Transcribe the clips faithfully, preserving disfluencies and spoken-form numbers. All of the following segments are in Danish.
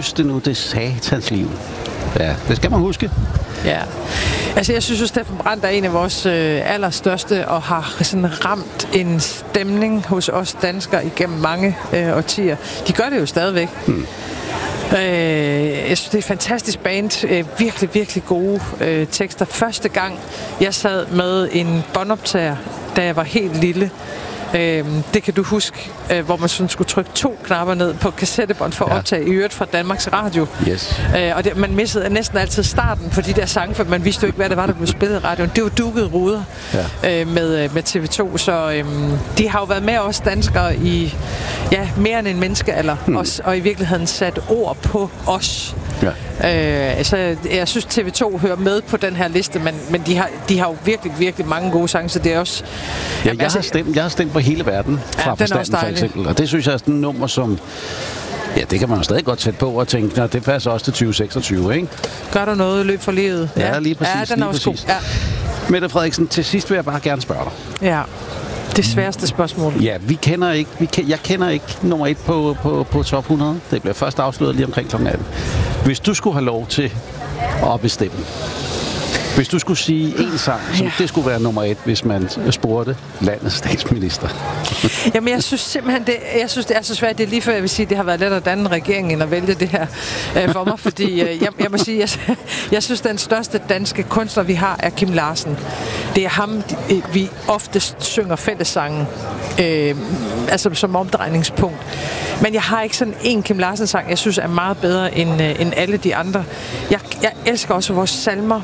Løs det nu, det satans liv. Ja, det skal man huske. Ja, altså jeg synes jo, Steffen Brandt er en af vores øh, allerstørste og har sådan ramt en stemning hos os danskere igennem mange øh, årtier. De gør det jo stadigvæk. Hmm. Øh, jeg synes, det er et fantastisk band. Øh, virkelig, virkelig gode øh, tekster. Første gang, jeg sad med en båndoptager, da jeg var helt lille. Øh, det kan du huske, øh, hvor man sådan skulle trykke to knapper ned på kassettebånd for at ja. optage i øvrigt fra Danmarks Radio. Yes. Øh, og det, man missede næsten altid starten på de der sange, for man vidste jo ikke, hvad det var, der blev spillet i radioen. Det var dukkede ruder ja. øh, med, med T V to, så øh, de har jo været med os danskere i ja, mere end en menneskealder, hmm. og, og i virkeligheden sat ord på os. Ja. Øh, så jeg, jeg synes, T V to hører med på den her liste, men, men de, har, de har jo virkelig, virkelig mange gode sange, så det er også... Ja, jeg, altså, har stemt, jeg har stemt på hele verden fra ja, Forstanden, for eksempel, og det synes jeg er sådan et nummer, som... Ja, det kan man jo stadig godt sætte på og tænke, nej, det passer også til tyve seksogtyve, ikke? Gør du noget i løb for livet? Ja, ja lige præcis. Ja, den er også god. Ja. Mette Frederiksen, til sidst vil jeg bare gerne spørge dig. Ja, det sværeste spørgsmål. Ja, vi kender ikke, vi kan, jeg kender ikke nummer et på, på, på top hundrede. Det bliver først afsløret lige omkring klokken atten. Hvis du skulle have lov til at bestemme, hvis du skulle sige en sang, som ja. det skulle være nummer et, hvis man spurgte landets statsminister. Jamen, jeg synes simpelthen, det, jeg synes, det er så svært. Det er lige før, jeg vil sige, det har været lettere at danne regeringen, end at vælge det her øh, for mig. Fordi øh, jeg, jeg må sige, jeg, jeg synes, den største danske kunstner, vi har, er Kim Larsen. Det er ham, vi oftest synger fællessangen, øh, altså som omdrejningspunkt. Men jeg har ikke sådan en Kim Larsen-sang, jeg synes er meget bedre end, øh, end alle de andre. Jeg, jeg elsker også vores salmer.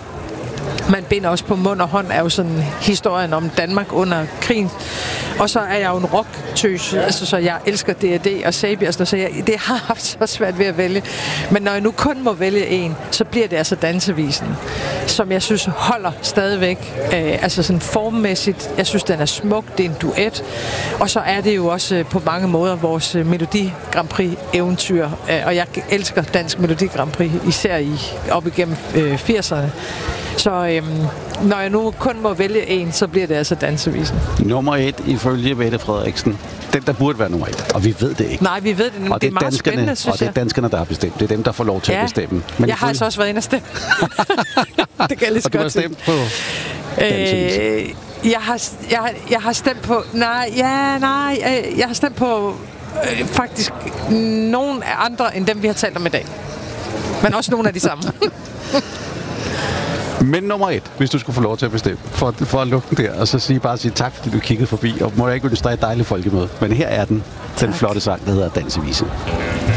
Man binder også på mund og hånd, er jo sådan historien om Danmark under krigen. Og så er jeg jo en rocktøs, altså, så jeg elsker D og D og Sabi, så jeg, det har haft så svært ved at vælge. Men når jeg nu kun må vælge en, så bliver det altså Dansevisen, som jeg synes holder stadigvæk, øh, altså sådan formmæssigt. Jeg synes, den er smuk, det er en duet. Og så er det jo også på mange måder vores Melodi Grand Prix eventyr. Og jeg elsker Dansk Melodi Grand Prix, især i, op igennem øh, firserne. Så øhm, når jeg nu kun må vælge en, så bliver det altså Dansevisen. Nummer et ifølge Mette Frederiksen. Den, der burde være nummer et. Og vi ved det ikke. Nej, vi ved det. Og det, det er meget spændende, synes jeg. Og det er danskerne, der har bestemt. Det er dem, der får lov til ja, at bestemme. Men jeg har altså også været inde og stemme. Det kan jeg lige så godt. Og du har stemt på Dansevisen? Øh, jeg, har, jeg, har, jeg har stemt på... Nej, ja, nej. Jeg har stemt på øh, faktisk nogen andre, end dem, vi har talt om i dag. Men også nogle af de samme. Men nummer et, hvis du skulle få lov til at bestemme, for, for at lukke den der, og så sige, bare sige tak, fordi du kiggede forbi, og må jeg ikke ønske dig et dejligt folkemøde. Men her er den, den flotte sang, der hedder Dansevisen.